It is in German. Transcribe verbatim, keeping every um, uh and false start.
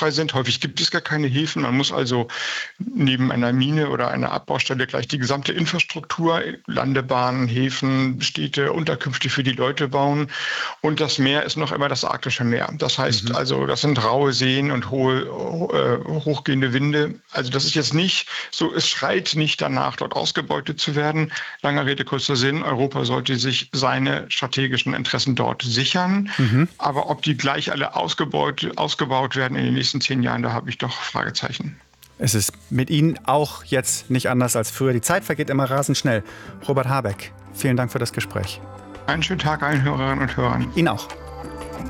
zollfrei sind. Häufig gibt es gar keine Häfen. Man muss also neben einer Mine oder einer Abbaustelle gleich die gesamte Infrastruktur, Landebahnen, Häfen, Städte, Unterkünfte für die Leute bauen. Und das Meer ist noch immer das arktische Meer. Das heißt Mhm. also, das sind raue Seen und hohe, äh, hochgehende Winde. Also das ist jetzt nicht so, es schreit nicht danach, dort ausgebeutet zu werden. Langer Rede, kurzer Sinn. Europa sollte sich seine strategischen Interessen dort sichern. Mhm. Aber ob die gleich alle ausgebaut, ausgebaut werden in den nächsten zehn Jahren, da habe ich doch Fragezeichen. Es ist mit Ihnen auch jetzt nicht anders als früher. Die Zeit vergeht immer rasend schnell. Robert Habeck, vielen Dank für das Gespräch. Einen schönen Tag allen Hörerinnen und Hörern. Ihnen auch.